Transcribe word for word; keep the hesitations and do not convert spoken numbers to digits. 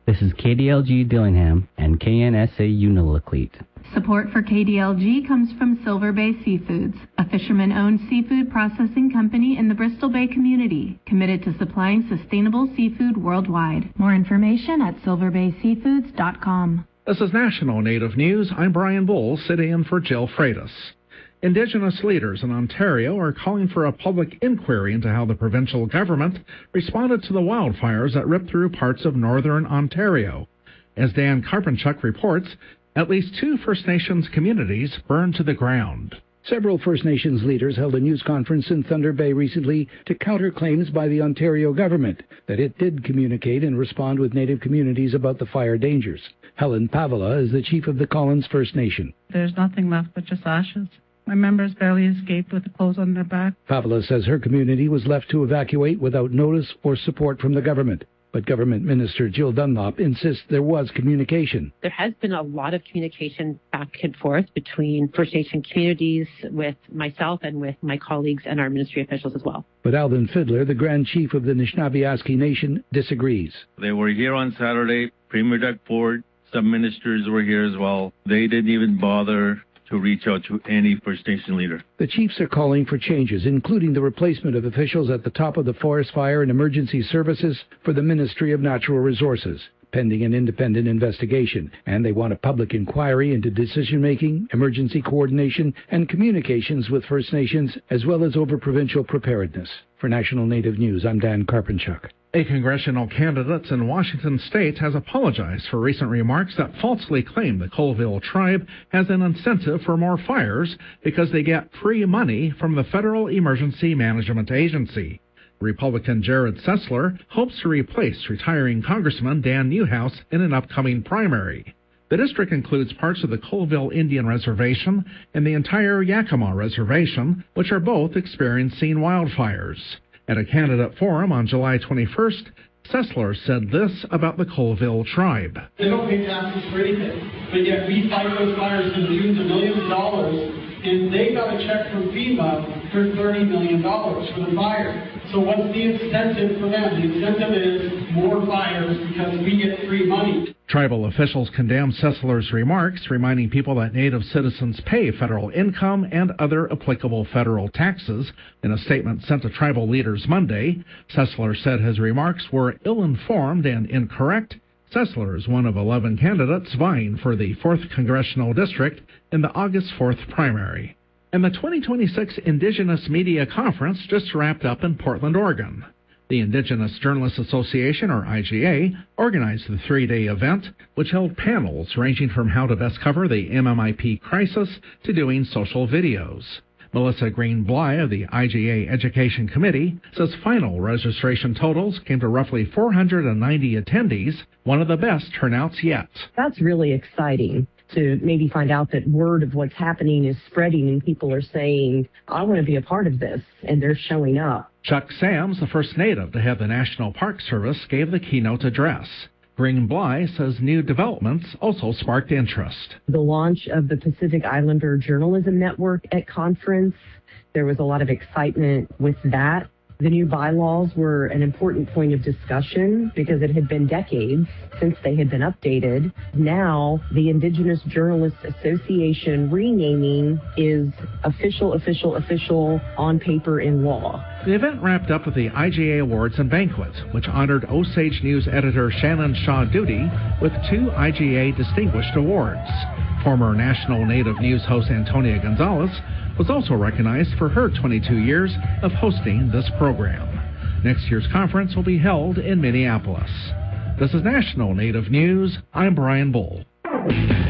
This is K D L G Dillingham and K N S A Unilaclete. Support for K D L G comes from Silver Bay Seafoods, a fisherman-owned seafood processing company in the Bristol Bay community, committed to supplying sustainable seafood worldwide. More information at silver bay seafoods dot com. This is National Native News. I'm Brian Bull, sitting in for Jill Freitas. Indigenous leaders in Ontario are calling for a public inquiry into how the provincial government responded to the wildfires that ripped through parts of northern Ontario. As Dan Karpenchuk reports, at least two First Nations communities burned to the ground. Several First Nations leaders held a news conference in Thunder Bay recently to counter claims by the Ontario government that it did communicate and respond with Native communities about the fire dangers. Helen Pavala is the chief of the Collins First Nation. There's nothing left but just ashes. My members barely escaped with the clothes on their back. Pavala says her community was left to evacuate without notice or support from the government. But Government Minister Jill Dunlop insists there was communication. There has been a lot of communication back and forth between First Nation communities, with myself and with my colleagues and our ministry officials as well. But Alvin Fiddler, the Grand Chief of the Anishinaabe Nation, disagrees. They were here on Saturday. Premier Doug Ford, some ministers were here as well. They didn't even bother to reach out to any First Nation leader. The chiefs are calling for changes, including the replacement of officials at the top of the Forest Fire and Emergency Services for the Ministry of Natural Resources, pending an independent investigation. And they want a public inquiry into decision-making, emergency coordination, and communications with First Nations, as well as over provincial preparedness. For National Native News, I'm Dan Karpenchuk. A congressional candidate in Washington state has apologized for recent remarks that falsely claim the Colville tribe has an incentive for more fires because they get free money from the Federal Emergency Management Agency. Republican Jared Sessler hopes to replace retiring Congressman Dan Newhouse in an upcoming primary. The district includes parts of the Colville Indian Reservation and the entire Yakima Reservation, which are both experiencing wildfires. At a candidate forum on July twenty-first, Sessler said this about the Colville tribe. They don't pay taxes for anything, but yet we fight those fires to the tune of millions of dollars, and they got a check from FEMA for thirty million dollars for the fire. So what's the incentive for them? The incentive is more fires because we get free money. Tribal officials condemned Sessler's remarks, reminding people that Native citizens pay federal income and other applicable federal taxes. In a statement sent to tribal leaders Monday, Sessler said his remarks were ill-informed and incorrect. Sessler is one of eleven candidates vying for the fourth Congressional District in the August fourth primary. And the twenty twenty-six Indigenous Media Conference just wrapped up in Portland, Oregon. The Indigenous Journalists Association, or I G A, organized the three-day event, which held panels ranging from how to best cover the M M I P crisis to doing social videos. Melissa Green-Bly of the I G A Education Committee says final registration totals came to roughly four hundred ninety attendees, one of the best turnouts yet. That's really exciting to maybe find out that word of what's happening is spreading and people are saying, I want to be a part of this, and they're showing up. Chuck Sams, the first Native to head the National Park Service, gave the keynote address. Green-Bly says new developments also sparked interest. The launch of the Pacific Islander Journalism Network at conference, there was a lot of excitement with that. The new bylaws were an important point of discussion because it had been decades since they had been updated. Now, the Indigenous Journalists Association renaming is official, official, official, on paper in law. The event wrapped up with the I G A Awards and Banquet, which honored Osage News editor Shannon Shaw Doody with two I G A Distinguished Awards. Former National Native News host Antonia Gonzalez was also recognized for her twenty-two years of hosting this program. Next year's conference will be held in Minneapolis. This is National Native News. I'm Brian Bull.